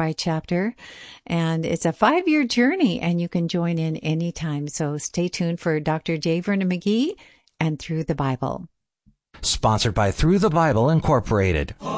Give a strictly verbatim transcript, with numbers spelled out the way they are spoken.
by chapter. And it's a five-year journey, and you can join in anytime. So stay tuned for Doctor J. Vernon McGee and Through the Bible. Sponsored by Through the Bible Incorporated.